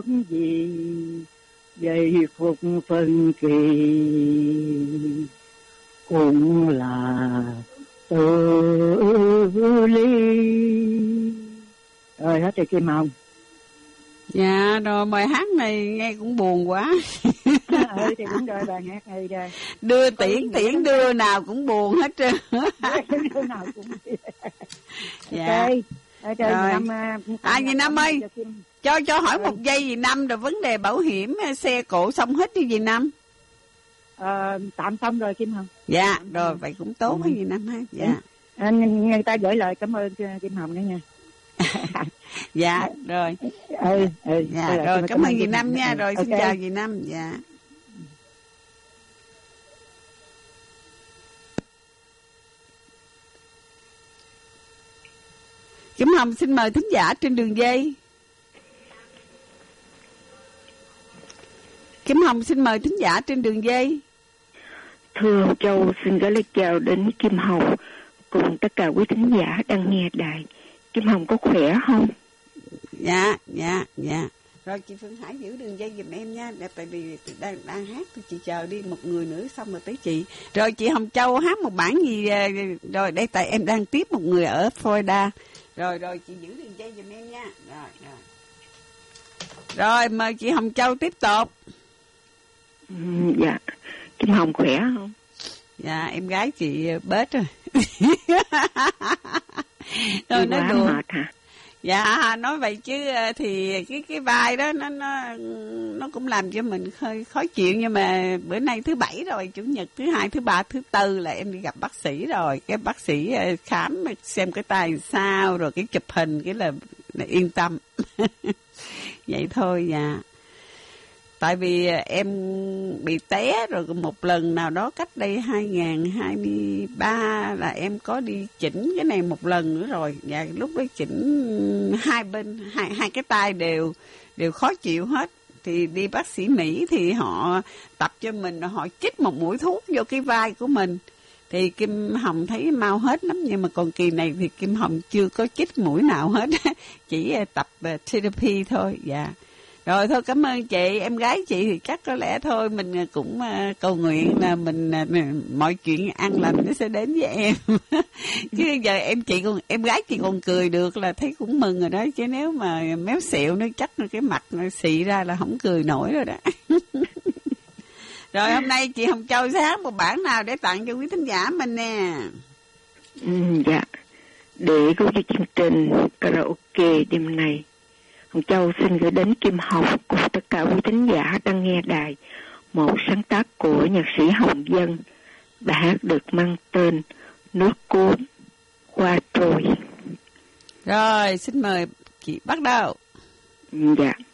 gì vậy phục phân kỳ cũng là tự ly. Rồi hết rồi Kim Hồng. Dạ rồi bài hát này nghe cũng buồn quá. Thì đúng rồi, bài hát hay rồi. Đưa tiễn đưa nào cũng buồn hết trơn. Đưa nào cũng. Dạ. Rồi. Dì Năm ơi, cho hỏi một giây dì Năm, rồi vấn đề bảo hiểm xe cộ xong hết đi dì Năm. Tạm xong rồi Kim Hồng. Dạ, rồi vậy cũng tốt với dì Năm ha. Dạ. Người ta gửi lời cảm ơn Kim Hồng nữa nha. Dạ, rồi. Dạ, rồi cảm ơn dì Năm nha. Rồi xin chào dì Năm. Dạ. Kim Hồng xin mời thính giả trên đường dây. Kim Hồng xin mời thính giả trên đường dây. Thưa Hồng Châu, xin gửi lời chào đến Kim Hồng cùng tất cả quý thính giả đang nghe đài. Kim Hồng có khỏe không? Dạ. Rồi chị Phương Hải giữ đường dây giùm em nha. Tại vì đang hát thì chị chờ đi một người nữa xong rồi tới chị. Rồi chị Hồng Châu hát một bản gì rồi đây, tại em đang tiếp một người ở Florida. Rồi chị giữ đường dây giùm em nha. Rồi mời chị Hồng Châu tiếp tục. Dạ. Kim Hồng khỏe không? Dạ em gái chị bết rồi. Rồi nó đùa mệt hả? Dạ nói vậy chứ thì cái vai đó nó cũng làm cho mình hơi khó chịu. Nhưng mà bữa nay thứ Bảy rồi, Chủ nhật, thứ Hai, thứ Ba, thứ Tư là em đi gặp bác sĩ rồi. Cái bác sĩ khám xem cái tay sao, rồi cái chụp hình cái là yên tâm. Vậy thôi. Dạ. Tại vì em bị té rồi một lần nào đó cách đây 2023 là em có đi chỉnh cái này một lần nữa rồi. Và lúc đó chỉnh hai bên, hai cái tay đều khó chịu hết. Thì đi bác sĩ Mỹ thì họ tập cho mình, họ chích một mũi thuốc vô cái vai của mình. Thì Kim Hồng thấy mau hết lắm. Nhưng mà còn kỳ này thì Kim Hồng chưa có chích mũi nào hết. Chỉ tập therapy thôi. Dạ. Rồi thôi cảm ơn chị. Em gái chị thì chắc có lẽ thôi mình cũng cầu nguyện là mình mọi chuyện an lành nó sẽ đến với em. Chứ giờ em gái chị còn cười được là thấy cũng mừng rồi đó. Chứ nếu mà méo xẹo nó chắc cái mặt nó xị ra là không cười nổi rồi đó. Rồi hôm nay chị Hồng Châu sẽ hát một bản nào để tặng cho quý thính giả mình nè. Dạ. Để có cho chương trình karaoke đêm nay, Hồng Châu xin gửi đến Kim Hồng cùng tất cả quý thính giả đang nghe đài một sáng tác của nhạc sĩ Hồng Dân. Bài hát được mang tên Nước Cuốn Qua Trôi. Rồi xin mời chị bắt đầu. Dạ.